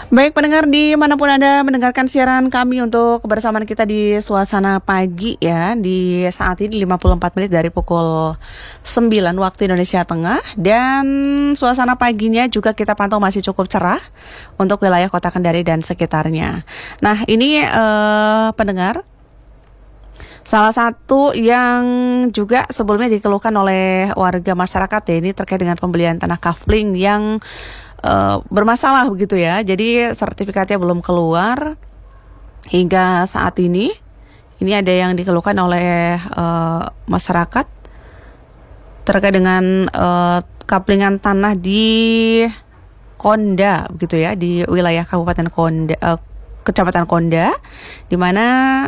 Baik pendengar dimanapun Anda mendengarkan siaran kami untuk kebersamaan kita di suasana pagi ya. Di saat ini 54 menit dari pukul 9 waktu Indonesia Tengah. Dan suasana paginya juga kita pantau masih cukup cerah untuk wilayah Kota Kendari dan sekitarnya. Nah ini pendengar, salah satu yang juga sebelumnya dikeluhkan oleh warga masyarakat ya, ini terkait dengan pembelian tanah kafling yang bermasalah begitu ya. Jadi sertifikatnya belum keluar hingga saat ini. Ini ada yang dikeluhkan oleh masyarakat terkait dengan kaplingan tanah di Konda begitu ya, di wilayah Kabupaten Konda, Kecamatan Konda, di mana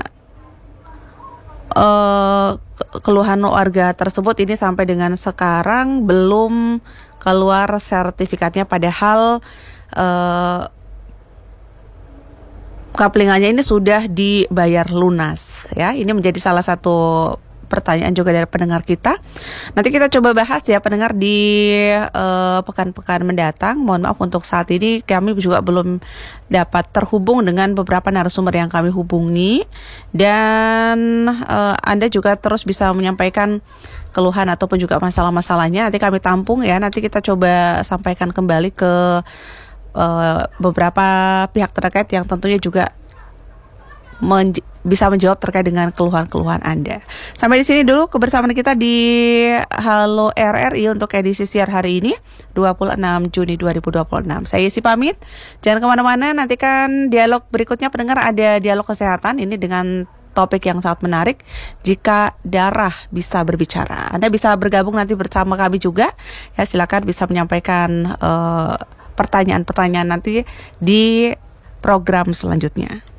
keluhan warga tersebut ini sampai dengan sekarang belum keluar sertifikatnya, padahal kaplingannya ini sudah dibayar lunas ya. Ini menjadi salah satu pertanyaan juga dari pendengar kita. Nanti kita coba bahas ya pendengar di pekan-pekan mendatang. Mohon maaf untuk saat ini kami juga belum dapat terhubung dengan beberapa narasumber yang kami hubungi. Dan Anda juga terus bisa menyampaikan keluhan ataupun juga masalah-masalahnya. Nanti kami tampung ya. Nanti kita coba sampaikan kembali ke beberapa pihak terkait yang tentunya juga bisa menjawab terkait dengan keluhan-keluhan Anda. Sampai di sini dulu kebersamaan kita di Halo RRI untuk edisi siar hari ini 26 Juni 2026. Saya Yesi pamit. Jangan kemana-mana, nantikan dialog berikutnya pendengar, ada dialog kesehatan ini dengan topik yang sangat menarik. Jika darah bisa berbicara, Anda bisa bergabung nanti bersama kami juga ya. Silakan bisa menyampaikan pertanyaan-pertanyaan nanti di program selanjutnya.